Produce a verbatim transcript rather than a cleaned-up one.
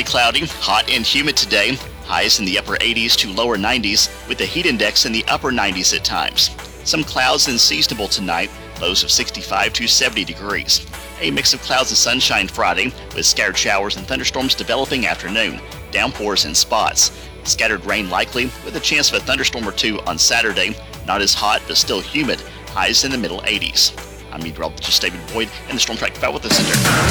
cloudy, hot and humid today. Highs in the upper eighties to lower nineties, with the heat index in the upper nineties at times. Some clouds and seasonable tonight, lows of sixty-five to seventy degrees. A mix of clouds and sunshine Friday, with scattered showers and thunderstorms developing afternoon, downpours in spots. Scattered rain likely, with a chance of a thunderstorm or two on Saturday. Not as hot, but still humid. Highs in the middle eighties. I'm meteorologist David Boyd in the Storm Track Weather Center.